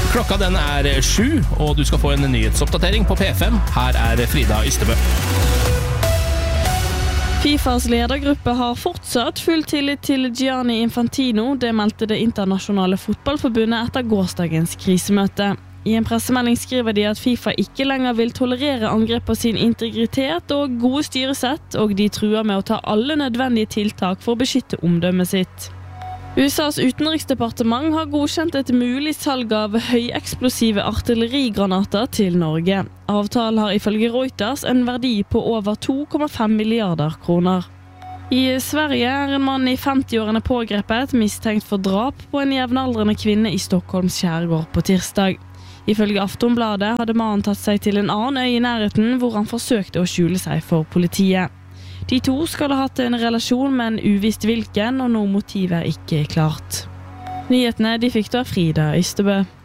Klokka den 7, og du skal få en nyhetsoppdatering på P5. Her Frida Ystebø. FIFAs ledergruppe har fortsatt full tillit til Gianni Infantino, det meldte det internasjonale fotballforbundet etter gårsdagens krisemøte. I en pressemelding skriver de at FIFA ikke lenger vil tolerere angrep på sin integritet og gode styresett, og de truer med å ta alle nødvendige tiltak for å beskytte omdømmet sitt. USAs utenriksdepartement har godkjent et mulig salg av høyeksplosive artillerigranater til Norge. Avtalen har ifølge Reuters en verdi på over 2,5 milliarder kroner. I Sverige en mann i 50-årene pågrepet, mistenkt for drap på en jevnaldrende kvinne i Stockholms skjærgård på tirsdag. Ifølge Aftonbladet hadde mannen tatt seg til en annen øy i nærheten, hvor han forsøkte å skjule seg for politiet. De to skal ha hatt en relasjon, men uvisst hvilken, og nå motivet ikke klart. Nyhetene de fikk da Frida Ystebø.